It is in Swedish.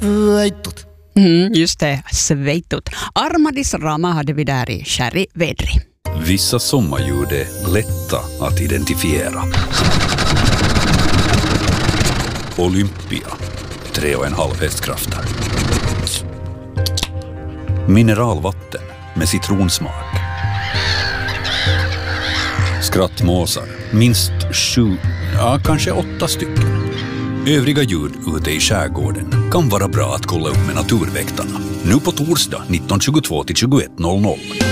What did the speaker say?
Sveitut. Just det, sveitut. Armadis rama hade vi där i Sherry Vedri. Vissa sommarljud är lätta att identifiera. Olympia, 3,5 hästkrafter. Mineralvatten med citronsmak. Skrattmåsar, minst 7, kanske 8 stycken. Övriga ljud ute i skärgården kan vara bra att kolla upp med naturväktarna. Nu på torsdag 19.22 till 21.00.